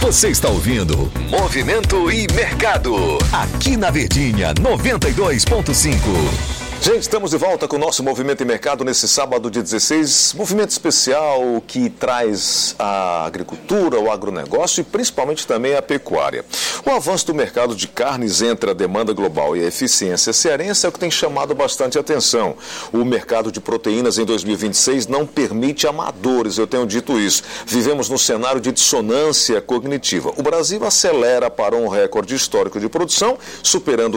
Você está ouvindo Movimento e Mercado, aqui na Verdinha 92.5. Gente, estamos de volta com o nosso Movimento e Mercado nesse sábado, dia 16. Movimento especial que traz a agricultura, o agronegócio e principalmente também a pecuária. O avanço do mercado de carnes entre a demanda global e a eficiência cearense é o que tem chamado bastante atenção. O mercado de proteínas em 2026 não permite amadores, eu tenho dito isso. Vivemos num cenário de dissonância cognitiva. O Brasil acelera para um recorde histórico de produção, superando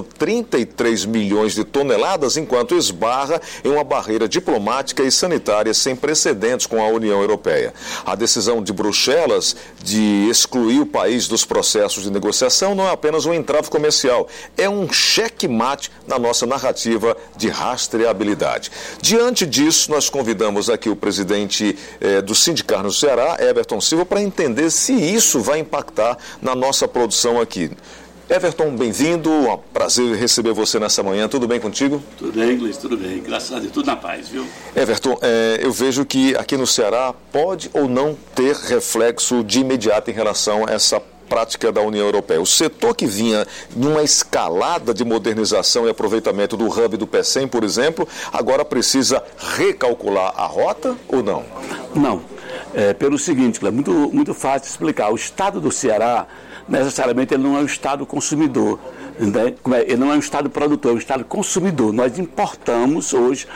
33 milhões de toneladas, enquanto esbarra em uma barreira diplomática e sanitária sem precedentes com a União Europeia. A decisão de Bruxelas de excluir o país dos processos de negociação não é apenas um entrave comercial, é um checkmate na nossa narrativa de rastreabilidade. Diante disso, nós convidamos aqui o presidente do Sindicar no Ceará, Everton Silva, para entender se isso vai impactar na nossa produção aqui. Everton, bem-vindo, é um prazer receber você nessa manhã, tudo bem contigo? Tudo bem, Gleice, tudo bem, graças a Deus, tudo na paz, viu? Everton, eu vejo que aqui no Ceará pode ou não ter reflexo de imediato em relação a essa prática da União Europeia. O setor que vinha numa escalada de modernização e aproveitamento do hub do PECEM, por exemplo, agora precisa recalcular a rota ou não? Não, pelo seguinte, é muito fácil explicar. O estado do Ceará, necessariamente, ele não é um estado consumidor, né? Ele não é um estado produtor, é um estado consumidor. Nós importamos hoje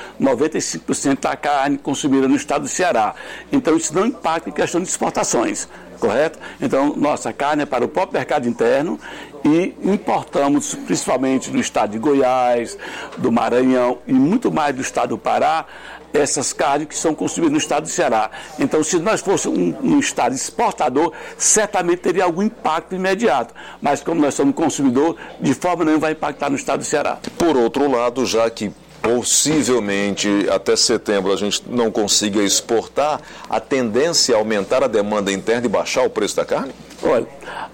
95% da carne consumida no estado do Ceará. Então, isso não impacta em questão de exportações, correto? Então, nossa carne é para o próprio mercado interno e importamos principalmente do estado de Goiás, do Maranhão e muito mais do estado do Pará, essas carnes que são consumidas no estado do Ceará. Então, se nós fôssemos um estado exportador, certamente teria algum impacto imediato. Mas como nós somos consumidor, de forma nenhuma vai impactar no estado do Ceará. Por outro lado, já que possivelmente até setembro a gente não consiga exportar, a tendência é aumentar a demanda interna e baixar o preço da carne? Olha,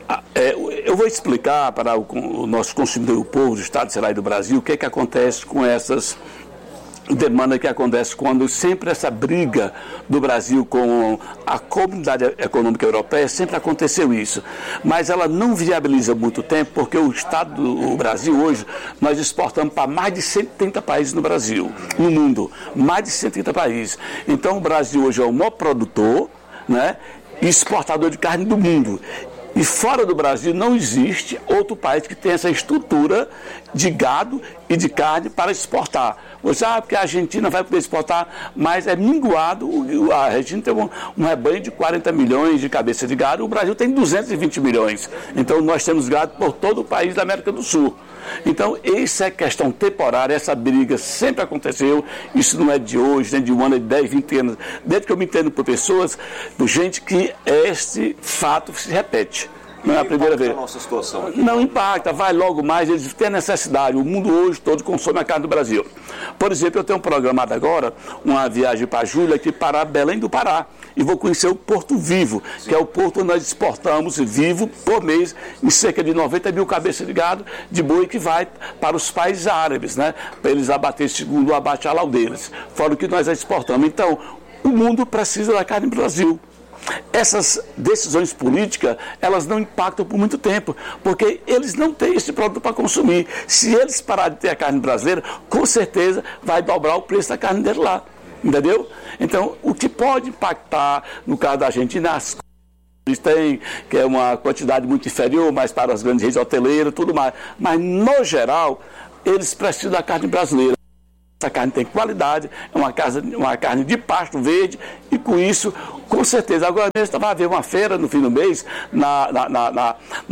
eu vou explicar para o nosso consumidor, o povo do estado do Ceará e do Brasil, o que acontece com essas demanda que acontece quando sempre essa briga do Brasil com a Comunidade Econômica Europeia, sempre aconteceu isso. Mas ela não viabiliza muito tempo, porque o estado do Brasil hoje, nós exportamos para mais de 130 países no Brasil, no mundo, mais de 130 países. Então o Brasil hoje é o maior produtor, né, e exportador de carne do mundo. E fora do Brasil não existe outro país que tenha essa estrutura de gado e de carne para exportar. Você sabe porque a Argentina vai poder exportar, mas é minguado. A Argentina tem um rebanho de 40 milhões de cabeças de gado, o Brasil tem 220 milhões. Então nós temos gado por todo o país da América do Sul. Então, essa é questão temporária, essa briga sempre aconteceu, isso não é de hoje, nem de um ano, é de 10, 20 anos. Desde que eu me entendo por pessoas, por gente que este fato se repete. Não é a primeira vez. Nossa situação aqui. Não impacta, vai logo mais, eles têm necessidade. O mundo hoje todo consome a carne do Brasil. Por exemplo, eu tenho programado agora uma viagem para Júlia aqui para Belém do Pará. E vou conhecer o Porto Vivo, que é o porto onde nós exportamos vivo por mês em cerca de 90 mil cabeças de gado de boi que vai para os países árabes, né? Para eles abater segundo o abate halal deles. Fora o que nós exportamos. Então, o mundo precisa da carne no Brasil. Essas decisões políticas, elas não impactam por muito tempo, porque eles não têm esse produto para consumir. Se eles pararem de ter a carne brasileira, com certeza vai dobrar o preço da carne dele lá, entendeu? Então, o que pode impactar, no caso da Argentina, as eles têm, que é uma quantidade muito inferior, mas para as grandes redes hoteleiras, tudo mais. Mas, no geral, eles precisam da carne brasileira. Essa carne tem qualidade, é uma carne de pasto verde e com isso, com certeza. Agora mesmo vai haver uma feira no fim do mês na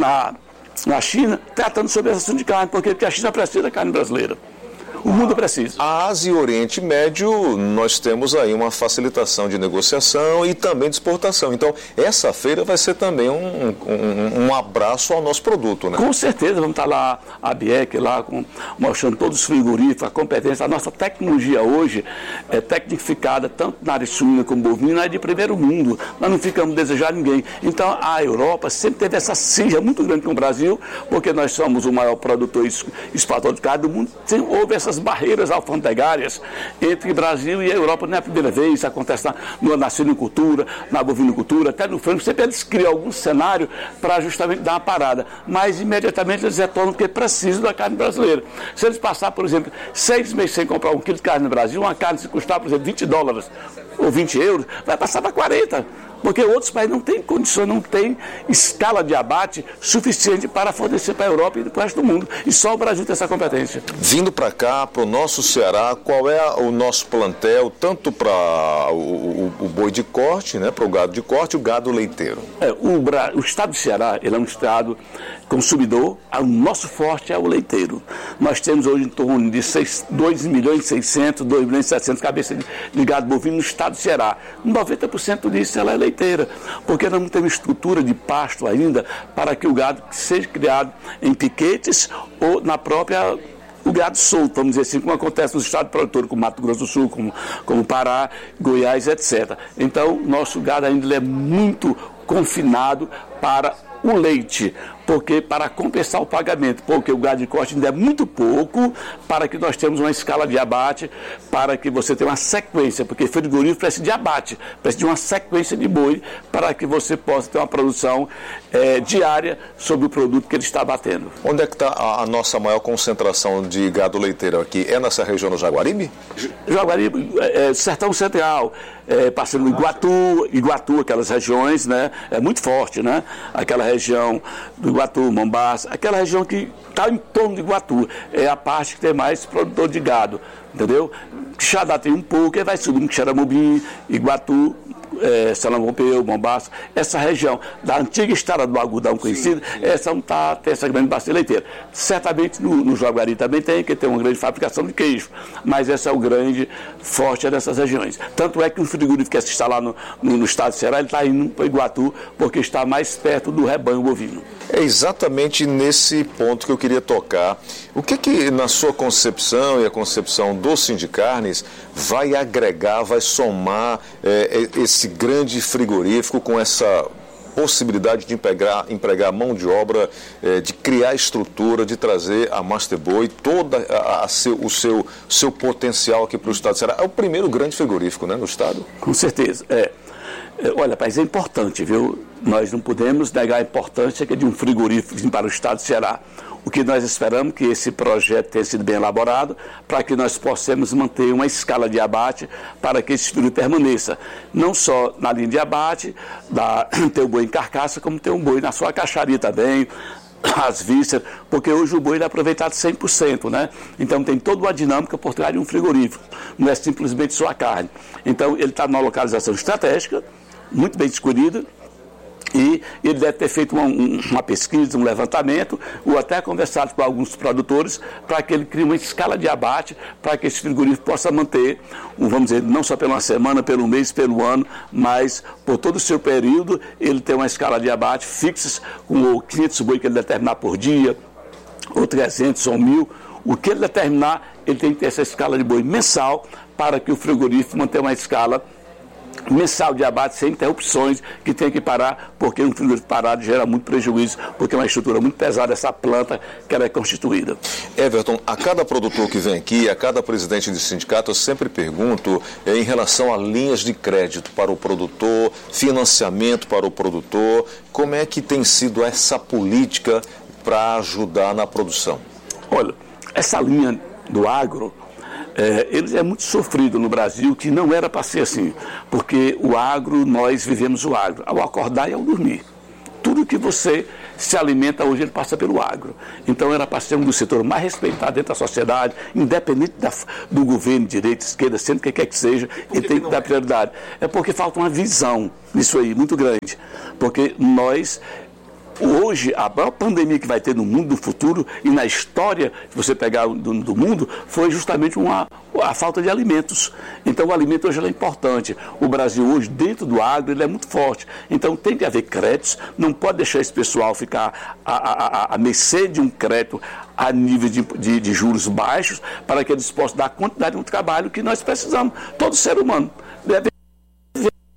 China tratando sobre esse assunto de carne, porque a China precisa da carne brasileira. O mundo precisa. A Ásia e o Oriente Médio, nós temos aí uma facilitação de negociação e também de exportação. Então, essa feira vai ser também um abraço ao nosso produto, né? Com certeza, vamos estar lá, a BIEC, lá, mostrando todos os frigoríficos, a competência. A nossa tecnologia hoje é tecnificada, tanto na área suína como bovina, é de primeiro mundo. Nós não ficamos desejando ninguém. Então, a Europa sempre teve essa cisma muito grande com o Brasil, porque nós somos o maior produtor e exportador de carne do mundo. Houve essas essas barreiras alfandegárias entre Brasil e a Europa. Não é a primeira vez, isso acontece na suinocultura, na bovinocultura, até no frango. Sempre eles criam algum cenário para justamente dar uma parada, mas imediatamente eles retornam porque precisam da carne brasileira. Se eles passar, por exemplo, 6 meses sem comprar 1 quilo de carne no Brasil, uma carne se custar, por exemplo, $20 ou 20 euros, vai passar para 40. Porque outros países não têm condições, não têm escala de abate suficiente para fornecer para a Europa e para o resto do mundo. E só o Brasil tem essa competência. Vindo para cá, para o nosso Ceará, qual é o nosso plantel, tanto para o boi de corte, né, para o gado de corte e o gado leiteiro? O estado do Ceará, ele é um estado consumidor, o nosso forte é o leiteiro. Nós temos hoje em torno de 2.600.000, 2.700.000 cabeças de gado bovino no estado do Ceará. 90% disso ela é leiteira, porque nós não temos estrutura de pasto ainda para que o gado seja criado em piquetes ou na própria... o gado solto, vamos dizer assim, como acontece nos estados produtores, como Mato Grosso do Sul, como Pará, Goiás, etc. Então, nosso gado ainda é muito confinado para o leite, porque para compensar o pagamento, porque o gado de corte ainda é muito pouco, para que nós tenhamos uma escala de abate, para que você tenha uma sequência, porque frigorífico precisa de abate, precisa de uma sequência de boi, para que você possa ter uma produção diária sobre o produto que ele está abatendo. Onde é que está a nossa maior concentração de gado leiteiro aqui? É nessa região do Jaguaribe? Jaguaribe, Sertão Central, passando Iguatu, aquelas regiões, né? É muito forte, né? Aquela região do Iguatu, Mombaça, aquela região que está em torno de Iguatu, é a parte que tem mais produtor de gado, entendeu? Quixadá tem um pouco, aí vai subindo Quixeramobim, Iguatu, Salamompeu, Mombaça, essa região da antiga estrada do Algodão conhecida, essa não tem essa grande bacia leiteira. Certamente no Jaguari também tem, que tem uma grande fabricação de queijo, mas esse é o grande forte dessas regiões. Tanto é que um frigorífico que está lá no estado de Ceará, ele está indo para Iguatu, porque está mais perto do rebanho bovino. É exatamente nesse ponto que eu queria tocar. O que na sua concepção e a concepção do Sindicarnes vai agregar, vai somar esse grande frigorífico com essa possibilidade de empregar mão de obra, de criar estrutura, de trazer a Masterboi, todo o seu potencial aqui para o estado do Ceará? É o primeiro grande frigorífico, né, no estado? Com certeza. Olha, mas é importante, viu? Nós não podemos negar a importância de um frigorífico vir para o estado do Ceará. O que nós esperamos que esse projeto tenha sido bem elaborado para que nós possamos manter uma escala de abate para que esse frigorífico permaneça. Não só na linha de abate, ter o boi em carcaça, como ter um boi na sua caixaria também, as vísceras, porque hoje o boi é aproveitado 100%, né? Então tem toda uma dinâmica por trás de um frigorífico, não é simplesmente só a carne. Então ele está numa localização estratégica, muito bem escolhida, e ele deve ter feito uma pesquisa, um levantamento, ou até conversado com alguns produtores, para que ele crie uma escala de abate, para que esse frigorífico possa manter, vamos dizer, não só pela semana, pelo mês, pelo ano, mas por todo o seu período, ele tem uma escala de abate fixa, com 500 boi que ele determinar por dia, ou 300 ou 1.000, o que ele determinar, ele tem que ter essa escala de boi mensal, para que o frigorífico mantenha uma escala mensal de abate sem interrupções, que tem que parar, porque um frigorífico parado gera muito prejuízo, porque é uma estrutura muito pesada essa planta que ela é constituída. Everton, a cada produtor que vem aqui, a cada presidente de sindicato, eu sempre pergunto em relação a linhas de crédito para o produtor, financiamento para o produtor, como é que tem sido essa política para ajudar na produção? Olha, essa linha do agro, ele é muito sofrido no Brasil, que não era para ser assim, porque o agro, nós vivemos o agro, ao acordar e ao dormir. Tudo que você se alimenta hoje, ele passa pelo agro. Então era para ser um dos setores mais respeitados dentro da sociedade, independente do governo, direita, esquerda, sendo que quer que seja, ele tem que dar prioridade. É porque falta uma visão nisso aí, muito grande. Porque nós... Hoje, a maior pandemia que vai ter no mundo do futuro e na história, se você pegar do mundo, foi justamente a falta de alimentos. Então, o alimento hoje é importante. O Brasil hoje, dentro do agro, ele é muito forte. Então, tem que haver créditos, não pode deixar esse pessoal ficar à mercê de um crédito a nível de juros baixos, para que eles possam dar quantidade de um trabalho que nós precisamos. Todo ser humano deve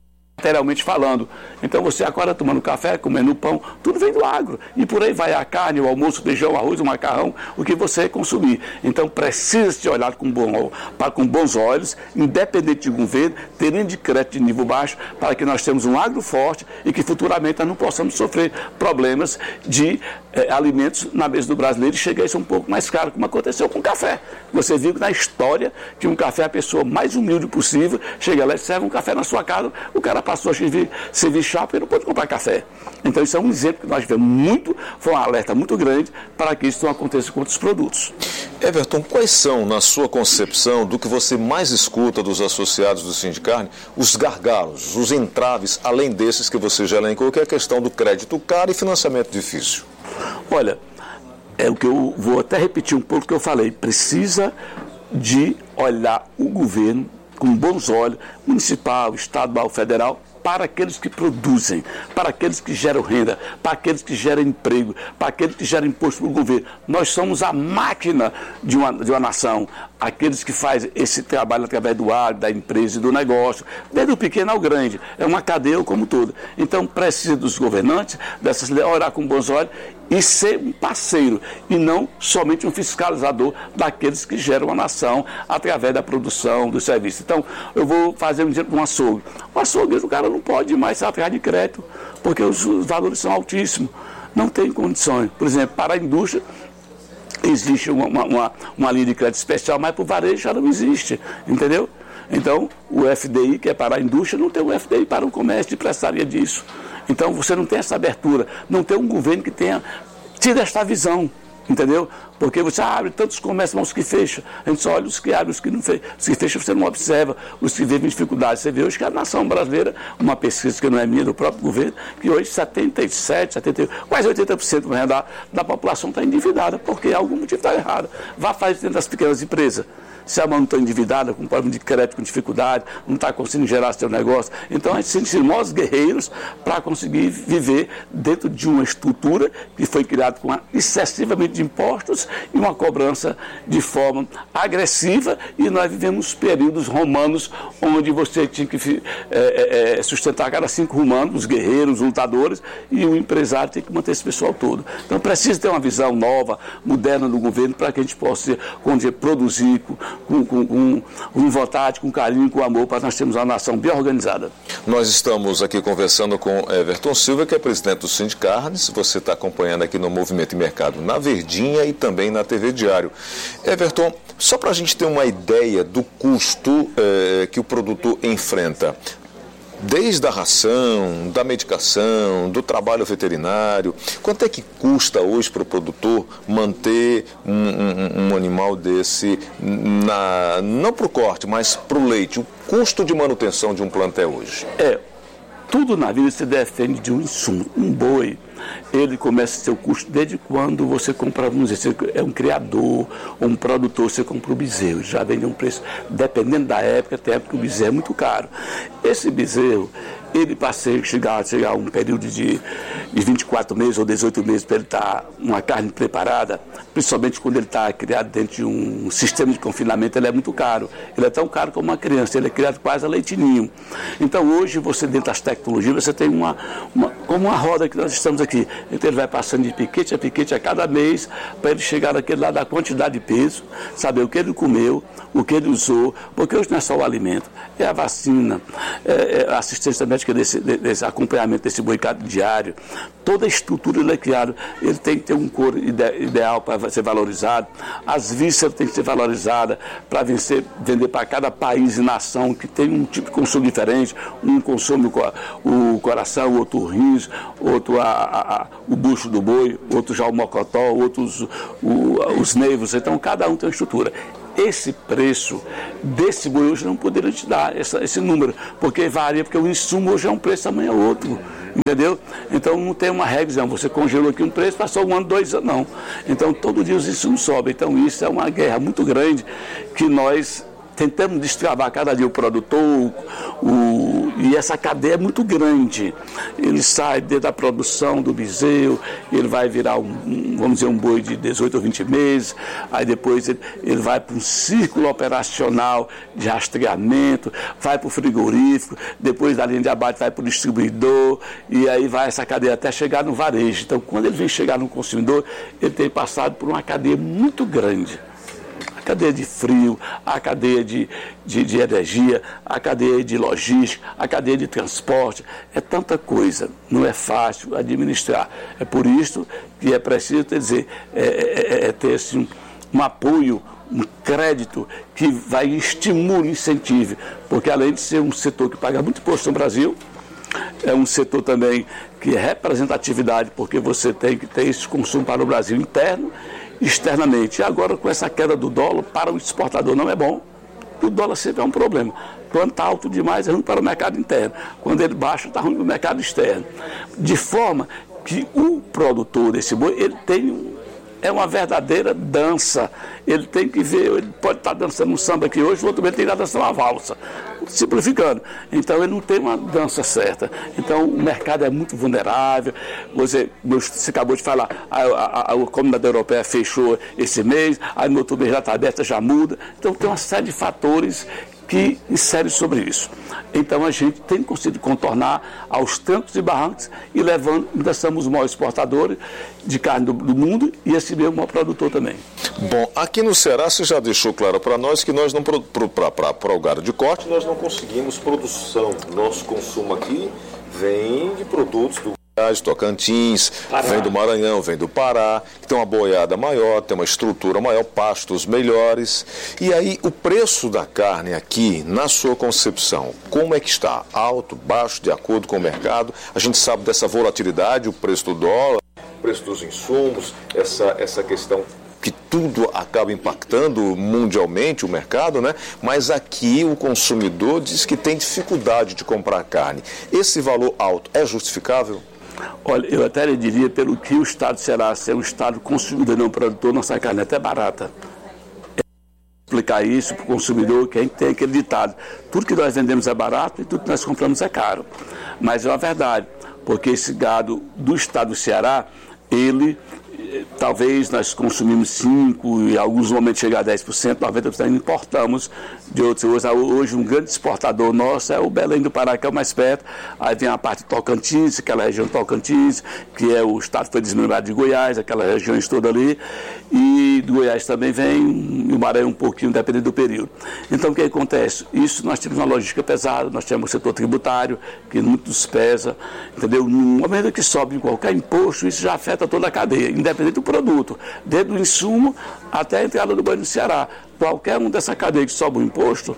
materialmente falando. Então você acorda tomando café, comendo pão, tudo vem do agro. E por aí vai a carne, o almoço, o feijão, o arroz, o macarrão, o que você consumir. Então precisa ser olhado com bons olhos, independente de governo, ter linha de crédito de nível baixo, para que nós tenhamos um agro forte e que futuramente nós não possamos sofrer problemas de alimentos na mesa do brasileiro e chegar a isso um pouco mais caro, como aconteceu com o café. Você viu que na história que um café é a pessoa mais humilde possível, chega lá e serve um café na sua casa, o cara passou a servir chá porque não pode comprar café. Então isso é um exemplo que nós tivemos foi um alerta muito grande para que isso não aconteça com outros produtos. Everton, quais são, na sua concepção, do que você mais escuta dos associados do Sindicarne, os gargalos, os entraves, além desses que você já elencou, que é a questão do crédito caro e financiamento difícil? Olha, é o que eu vou até repetir um pouco que eu falei, precisa de olhar o governo com bons olhos, municipal, estadual, federal, para aqueles que produzem, para aqueles que geram renda, para aqueles que geram emprego, para aqueles que geram imposto para o governo. Nós somos a máquina de uma nação, aqueles que fazem esse trabalho através do agro, da empresa e do negócio, desde o pequeno ao grande, é uma cadeia como todo. Então precisa dos governantes, dessas leis, olhar com bons olhos e ser um parceiro, e não somente um fiscalizador daqueles que geram a nação através da produção, do serviço. Então, eu vou fazer um exemplo com um açougue. O açougueiro, o cara não pode mais ser atrás de crédito, porque os valores são altíssimos. Não tem condições. Por exemplo, para a indústria, existe uma linha de crédito especial, mas para o varejo já não existe, entendeu? Então, o FDI, que é para a indústria, não tem o FDI para o comércio, de prestaria disso. Então, você não tem essa abertura, não tem um governo que tenha tido esta visão, entendeu? Porque você abre tantos comércios, mas os que fecham, a gente só olha os que abrem, os que não fecham. Os que fecham você não observa, os que vivem dificuldades. Você vê hoje que a nação brasileira, uma pesquisa que não é minha, do próprio governo, que hoje 77, 78, quase 80% da população está endividada, porque algum motivo está errado. Vá fazer dentro das pequenas empresas. Se a mão não está endividada, com problema de crédito, com dificuldade, não está conseguindo gerar seu negócio. Então, a gente se ensina nós guerreiros para conseguir viver dentro de uma estrutura que foi criada com excessivamente de impostos e uma cobrança de forma agressiva. E nós vivemos períodos romanos onde você tinha que sustentar cada 5 romanos, os guerreiros, os lutadores, e o empresário tem que manter esse pessoal todo. Então, precisa ter uma visão nova, moderna do governo para que a gente possa produzir com vontade, com carinho, com amor, para nós termos uma nação bem organizada. Nós estamos aqui conversando com Everton Silva, que é presidente do Sindicarne. Você está acompanhando aqui no Movimento e Mercado na Verdinha e também na TV Diário. Everton, só para a gente ter uma ideia do custo que o produtor enfrenta, desde a ração, da medicação, do trabalho veterinário, quanto é que custa hoje para o produtor manter um animal desse, não para o corte, mas para o leite? O custo de manutenção de um plantel hoje? Tudo na vida se defende de um insumo. Um boi, ele começa seu custo desde quando você compra, vamos dizer, você é um criador ou um produtor, você compra o bezerro, já vende um preço, dependendo da época, tem época que o bezerro é muito caro. Esse bezerro, ele para chegar a um período de 24 meses ou 18 meses para ele estar uma carne preparada, principalmente quando ele está criado dentro de um sistema de confinamento, ele é muito caro. Ele é tão caro como uma criança, ele é criado quase a leitinho. Então hoje você, dentro das tecnologias, você tem como uma roda que nós estamos aqui. Então ele vai passando de piquete a cada mês para ele chegar naquele lá da quantidade de peso, saber o que ele comeu, o que ele usou, porque hoje não é só o alimento, é a vacina, é a assistência médica desse acompanhamento desse boicado diário. Toda a estrutura ele é criada, ele tem que ter um couro ideal para ser valorizado, as vísceras têm que ser valorizadas para vender para cada país e nação que tem um tipo de consumo diferente. Um consome o coração, outro o rins, outro o bucho do boi, outro já o mocotó, outros os nervos. Então cada um tem uma estrutura. Esse preço desse boi hoje não poderia te dar esse número, porque varia, porque o insumo hoje é um preço, amanhã é outro, entendeu? Então não tem uma regra, não. Você congelou aqui um preço, passou 1 ano, 2 anos, não. Então todo dia os insumos sobem. Então isso é uma guerra muito grande que nós tentamos destravar cada dia o produtor, e essa cadeia é muito grande. Ele sai desde a produção do bezerro, ele vai virar vamos dizer, um boi de 18 ou 20 meses, aí depois ele vai para um círculo operacional de rastreamento, vai para o frigorífico, depois da linha de abate vai para o distribuidor, e aí vai essa cadeia até chegar no varejo. Então, quando ele vem chegar no consumidor, ele tem passado por uma cadeia muito grande. A cadeia de frio, a cadeia de energia, a cadeia de logística, a cadeia de transporte. É tanta coisa, não é fácil administrar. É por isso que é preciso ter assim, um apoio, um crédito que vai estimule, incentive, porque além de ser um setor que paga muito imposto no Brasil, é um setor também que é representatividade, porque você tem que ter esse consumo para o Brasil interno e externamente. E agora, com essa queda do dólar, para o exportador não é bom, o dólar sempre é um problema. Quando está alto demais, é ruim para o mercado interno. Quando ele baixa, está ruim para o mercado externo. De forma que o produtor desse boi, ele tem é uma verdadeira dança. Ele tem que ver, ele pode estar dançando um samba aqui hoje, o outro mês tem que estar dançando uma valsa, simplificando. Então ele não tem uma dança certa. Então o mercado é muito vulnerável. Você acabou de falar, a Comunidade Europeia fechou esse mês, aí no outro mês já está aberta, já muda. Então tem uma série de fatores que inserem sobre isso. Então a gente tem conseguido contornar aos trancos e barrancos e levando, ainda somos os maiores exportadores de carne do mundo e esse mesmo maior produtor também. Bom, aqui no Ceará você já deixou claro para nós que nós não, para o gado de corte, nós não conseguimos produção. Nosso consumo aqui vem de produtos do Tocantins, Pará. Vem do Maranhão, vem do Pará, que tem uma boiada maior, tem uma estrutura maior, pastos melhores. E aí, o preço da carne aqui, na sua concepção, como é que está? Alto, baixo, de acordo com o mercado? A gente sabe dessa volatilidade, o preço do dólar, o preço dos insumos, essa questão que tudo acaba impactando mundialmente o mercado, né? Mas aqui o consumidor diz que tem dificuldade de comprar carne. Esse valor alto é justificável? Olha, eu até lhe diria, pelo que o Estado do Ceará ser um Estado consumidor e não produtor, nossa carne é até barata. Explicar isso para o consumidor, que a gente tem aquele ditado: tudo que nós vendemos é barato e tudo que nós compramos é caro. Mas é uma verdade, porque esse gado do Estado do Ceará, talvez nós consumimos 5% e em alguns momentos chega a 10%, 90% importamos de outros. Hoje um grande exportador nosso é o Belém do Pará, que é o mais perto. Aí vem a parte de Tocantins, aquela região de Tocantins, que é o estado que foi desmembrado de Goiás, aquela região toda ali. E do Goiás também vem, e o Maranhão um pouquinho, dependendo do período. Então o que acontece? Isso nós temos uma logística pesada, nós temos o setor tributário, que muito nos pesa, entendeu? No momento que sobe qualquer imposto, isso já afeta toda a cadeia, independente do produto, desde o insumo até a entrada do boi no Ceará. Qualquer um dessa cadeia que sobe o imposto,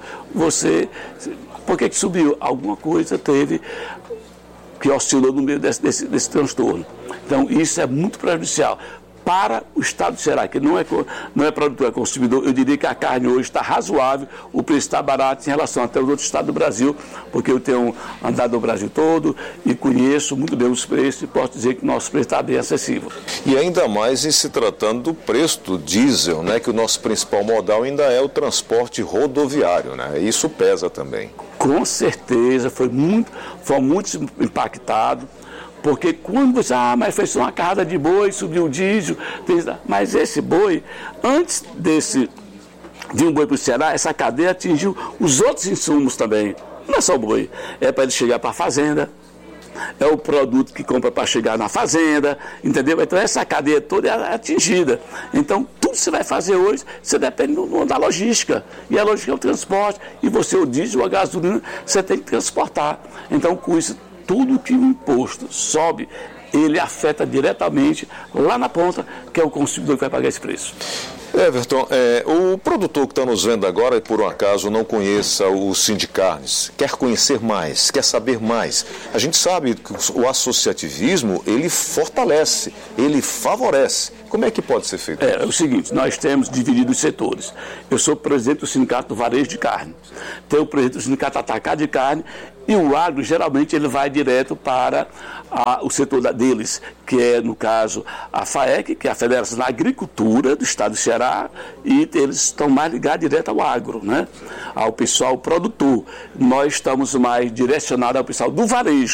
por que subiu? Alguma coisa teve que oscilou no meio desse transtorno. Então isso é muito prejudicial. Para o Estado do Ceará, que não é produtor, é consumidor, eu diria que a carne hoje está razoável, o preço está barato em relação até os outros estados do Brasil, porque eu tenho andado no Brasil todo e conheço muito bem os preços e posso dizer que o nosso preço está bem acessível. E ainda mais em se tratando do preço do diesel, né, que o nosso principal modal ainda é o transporte rodoviário, né? Isso pesa também. Com certeza, foi muito impactado. Porque quando você, mas foi só uma carrada de boi, subiu o diesel, mas esse boi, antes de um boi para o Ceará, essa cadeia atingiu os outros insumos também. Não é só o boi, é para ele chegar para a fazenda, é o produto que compra para chegar na fazenda, entendeu? Então essa cadeia toda é atingida. Então tudo que você vai fazer hoje, você depende da logística. E a logística é o transporte, e você, o diesel, a gasolina, você tem que transportar. Então com isso, tudo que o imposto sobe, ele afeta diretamente lá na ponta, que é o consumidor que vai pagar esse preço. Everton, o produtor que está nos vendo agora e por um acaso não conheça o Sindicarnes, quer conhecer mais, quer saber mais. A gente sabe que o associativismo, ele fortalece, ele favorece. Como é que pode ser feito? É o seguinte, nós temos dividido os setores. Eu sou presidente do Sindicato do Varejo de Carne, tenho o presidente do Sindicato Atacado de Carne E o agro, geralmente, ele vai direto para o setor deles, que é, no caso, a FAEC, que é a Federação da Agricultura do Estado do Ceará, e eles estão mais ligados direto ao agro, né? Ao pessoal produtor. Nós estamos mais direcionados ao pessoal do varejo.